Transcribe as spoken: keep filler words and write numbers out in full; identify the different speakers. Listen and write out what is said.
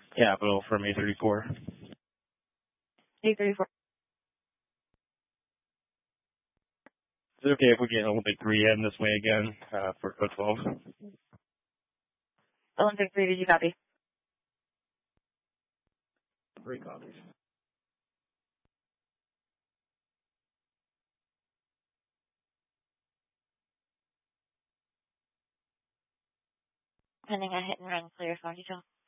Speaker 1: Capital from A thirty-four.
Speaker 2: A thirty-four.
Speaker 1: Is it okay if we get Olympic three in this way again uh, for code twelve?
Speaker 2: Olympic three, did you copy?
Speaker 1: Three copies.
Speaker 2: Pending a hit and run clear phone detail.